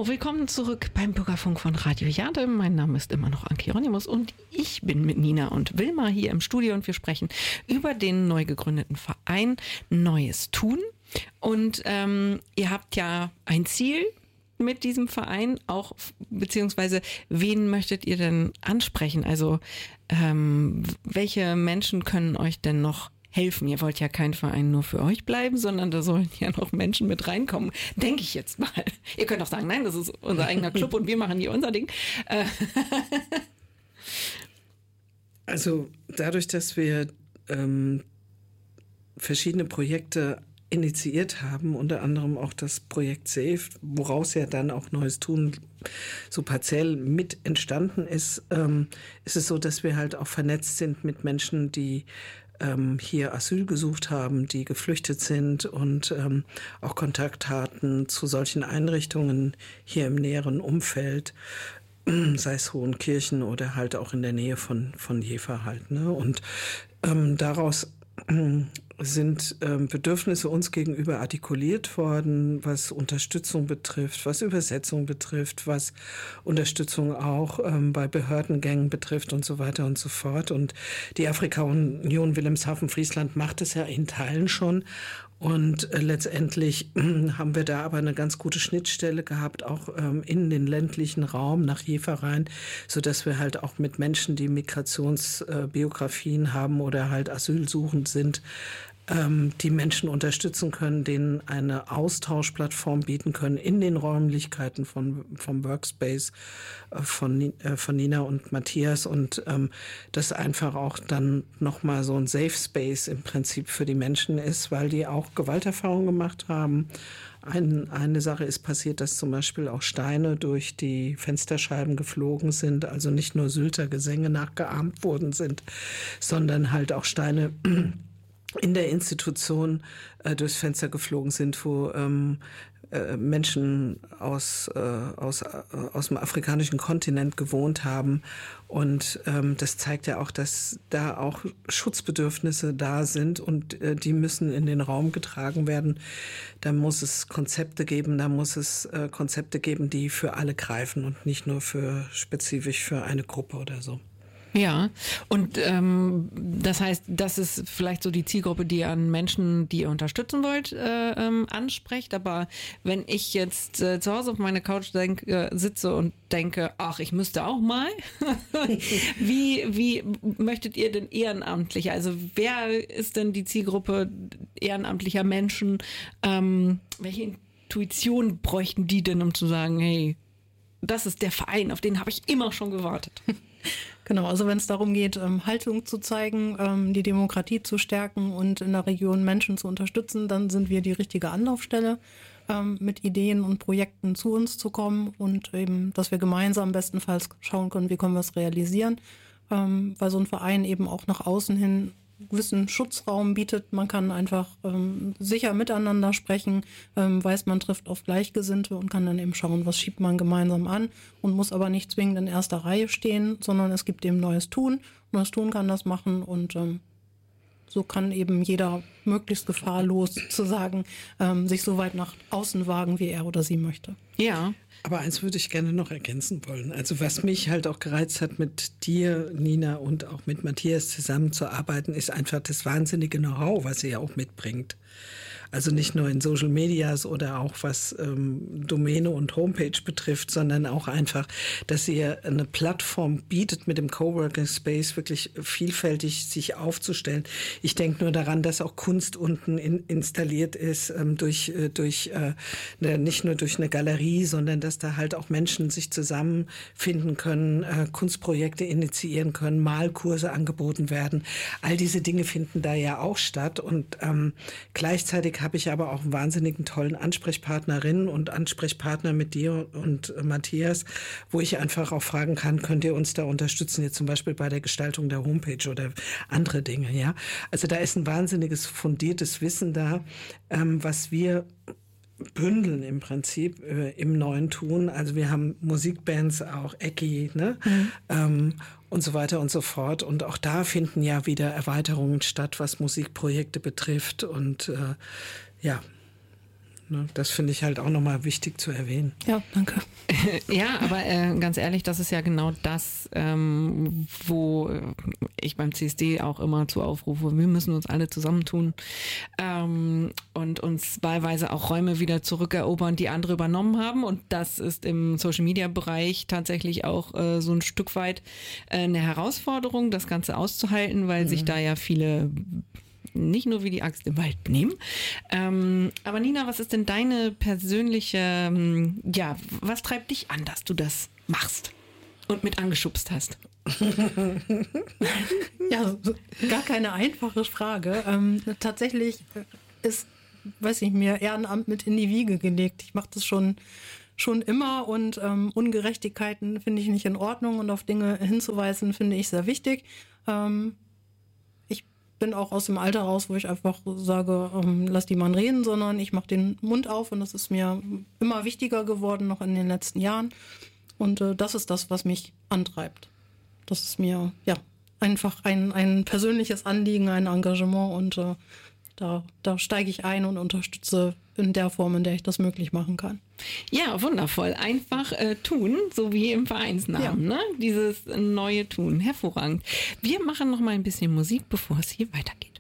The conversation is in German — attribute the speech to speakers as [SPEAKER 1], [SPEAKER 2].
[SPEAKER 1] So, willkommen zurück beim Bürgerfunk von Radio Jade. Mein Name ist immer noch Anke Hieronymus und ich bin mit Nina und Wilma hier im Studio und wir sprechen über den neu gegründeten Verein Neues Tun. Und ihr habt ja ein Ziel mit diesem Verein auch, beziehungsweise wen möchtet ihr denn ansprechen? Also welche Menschen können euch denn noch helfen? Ihr wollt ja kein Verein nur für euch bleiben, sondern da sollen ja noch Menschen mit reinkommen, denke ich jetzt mal. Ihr könnt auch sagen, nein, das ist unser eigener Club und wir machen hier unser Ding.
[SPEAKER 2] Also dadurch, dass wir verschiedene Projekte initiiert haben, unter anderem auch das Projekt SAFE, woraus ja dann auch Neues Tun so partiell mit entstanden ist, ist es so, dass wir halt auch vernetzt sind mit Menschen, die hier Asyl gesucht haben, die geflüchtet sind und auch Kontakt hatten zu solchen Einrichtungen hier im näheren Umfeld, sei es Hohenkirchen oder halt auch in der Nähe von Jever halt, ne? Und daraus sind Bedürfnisse uns gegenüber artikuliert worden, was Unterstützung betrifft, was Übersetzung betrifft, was Unterstützung auch bei Behördengängen betrifft und so weiter und so fort. Und die Afrika-Union Wilhelmshaven-Friesland macht es ja in Teilen schon. Und letztendlich haben wir da aber eine ganz gute Schnittstelle gehabt, auch in den ländlichen Raum nach Jever rein, so dass wir halt auch mit Menschen, die Migrationsbiografien haben oder halt asylsuchend sind, die Menschen unterstützen können, denen eine Austauschplattform bieten können in den Räumlichkeiten vom Workspace von Nina und Matthias und das einfach auch dann nochmal so ein Safe Space im Prinzip für die Menschen ist, weil die auch Gewalterfahrungen gemacht haben. Eine Sache ist passiert, dass zum Beispiel auch Steine durch die Fensterscheiben geflogen sind, also nicht nur Sylter Gesänge nachgeahmt worden sind, sondern halt auch Steine in der Institution durchs Fenster geflogen sind, wo Menschen aus dem afrikanischen Kontinent gewohnt haben. Und das zeigt ja auch, dass da auch Schutzbedürfnisse da sind und die müssen in den Raum getragen werden. Da muss es Konzepte geben, die für alle greifen und nicht nur spezifisch für eine Gruppe oder so.
[SPEAKER 1] Ja, und das heißt, das ist vielleicht so die Zielgruppe, die an Menschen, die ihr unterstützen wollt, anspricht. Aber wenn ich jetzt zu Hause auf meiner Couch sitze und denke, ach, ich müsste auch mal, wie möchtet ihr denn ehrenamtlich? Also wer ist denn die Zielgruppe ehrenamtlicher Menschen? Welche Intuition bräuchten die denn, um zu sagen, hey, das ist der Verein, auf den habe ich immer schon gewartet?
[SPEAKER 3] Genau, also wenn es darum geht, Haltung zu zeigen, die Demokratie zu stärken und in der Region Menschen zu unterstützen, dann sind wir die richtige Anlaufstelle, mit Ideen und Projekten zu uns zu kommen und eben, dass wir gemeinsam bestenfalls schauen können, wie können wir es realisieren, weil so ein Verein eben auch nach außen hin gewissen Schutzraum bietet. Man kann einfach sicher miteinander sprechen, weiß, man trifft auf Gleichgesinnte und kann dann eben schauen, was schiebt man gemeinsam an und muss aber nicht zwingend in erster Reihe stehen, sondern es gibt eben Neues Tun. Neues Tun kann das machen und so kann eben jeder möglichst gefahrlos sozusagen sich so weit nach außen wagen, wie er oder sie möchte.
[SPEAKER 1] Ja.
[SPEAKER 2] Aber eins würde ich gerne noch ergänzen wollen. Also was mich halt auch gereizt hat, mit dir, Nina, und auch mit Matthias zusammenzuarbeiten, ist einfach das wahnsinnige Know-how, was ihr auch mitbringt. Also nicht nur in Social Medias oder auch was Domäne und Homepage betrifft, sondern auch einfach, dass ihr eine Plattform bietet, mit dem Coworking Space wirklich vielfältig sich aufzustellen. Ich denke nur daran, dass auch Kunst unten installiert ist, nicht nur durch eine Galerie, sondern dass da halt auch Menschen sich zusammenfinden können, Kunstprojekte initiieren können, Malkurse angeboten werden. All diese Dinge finden da ja auch statt und gleichzeitig habe ich aber auch einen wahnsinnigen tollen Ansprechpartnerinnen und Ansprechpartner mit dir und Matthias, wo ich einfach auch fragen kann, könnt ihr uns da unterstützen, jetzt zum Beispiel bei der Gestaltung der Homepage oder andere Dinge, ja. Also da ist ein wahnsinniges fundiertes Wissen da, was wir bündeln im Prinzip im Neuen Tun. Also wir haben Musikbands, auch Ecki, ne? Und so weiter und so fort. Und auch da finden ja wieder Erweiterungen statt, was Musikprojekte betrifft. Und Ne? Das finde ich halt auch nochmal wichtig zu erwähnen.
[SPEAKER 3] Ja, danke.
[SPEAKER 1] Ja, aber ganz ehrlich, das ist ja genau das, wo ich beim CSD auch immer zu aufrufe. Wir müssen uns alle zusammentun und uns wahlweise auch Räume wieder zurückerobern, die andere übernommen haben. Und das ist im Social-Media-Bereich tatsächlich auch so ein Stück weit eine Herausforderung, das Ganze auszuhalten, weil sich da ja viele nicht nur wie die Axt im Wald benehmen. Aber Nina, was ist denn deine persönliche, was treibt dich an, dass du das machst und mit angeschubst hast?
[SPEAKER 3] Ja, gar keine einfache Frage. Tatsächlich ist, weiß ich mir, Ehrenamt mit in die Wiege gelegt. Ich mache das schon immer und Ungerechtigkeiten finde ich nicht in Ordnung und auf Dinge hinzuweisen finde ich sehr wichtig. Ich bin auch aus dem Alter raus, wo ich einfach sage, lass die Mann reden, sondern ich mache den Mund auf und das ist mir immer wichtiger geworden, noch in den letzten Jahren. Und das ist das, was mich antreibt. Das ist mir einfach ein persönliches Anliegen, ein Engagement und da steige ich ein und unterstütze in der Form, in der ich das möglich machen kann.
[SPEAKER 1] Ja, wundervoll. Einfach tun, so wie im Vereinsnamen, ne? Dieses neue Tun. Hervorragend. Wir machen noch mal ein bisschen Musik, bevor es hier weitergeht.